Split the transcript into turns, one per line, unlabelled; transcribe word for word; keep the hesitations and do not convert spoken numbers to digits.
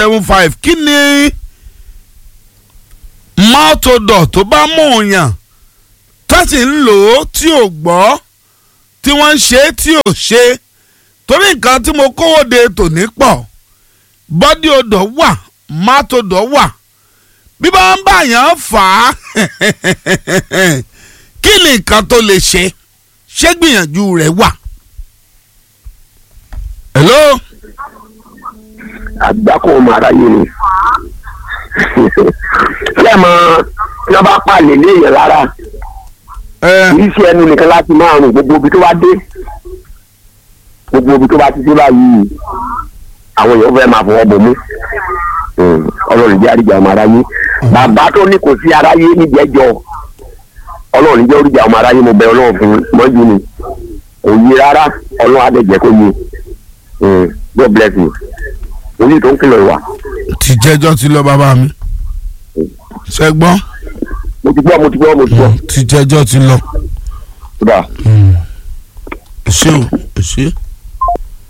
seven five kí ni mọ́tòdọ̀ tó bá mú òyàn tó sì ń lò ó tí ò gbọ́ tí wọ́n ń ṣe tí ò ṣe torí nǹkan tí mo kówó de tòní pọ̀ bọ́dí odò wà mọ́tòdọ̀ wà bí bá ń bá yàn fà á kí ni nǹkan tó lè ṣe ṣé gbìyànjú rẹ̀ wà. hello.
àgbákò màrá yìí ni lẹ́ẹ̀mọ́ tí wọ́n bá pàlè léèyàn lára kì í ṣe ẹnu nìkan láti máa rùn gbogbo ibi tó bá dé gbogbo ibi tó bá ti dé báyìí àwọn èèyàn fẹ́ máa fọwọ́ bomú ọlọ́run jẹ́ àríjà ọmọ aráyé bàbá tó ní kò sí aráyé níjẹ́jọ́ ọlọ́run jẹ́ oríjà ọmọ aráyé mo bẹ ọlọ́run fún mọ́jú ni kò yí rárá ọlọ́run adẹ̀jẹ́ kò yí God bless you oní tó ń kìlọ̀ ìwà.
ti jẹ́jọ́ ti lọ bàbá mi ṣe gbọ́.
mo ti gbọ́ mo ti gbọ́ mo ti gbọ́.
ti jẹ́jọ́ ti lọ.
ṣé o
ṣé.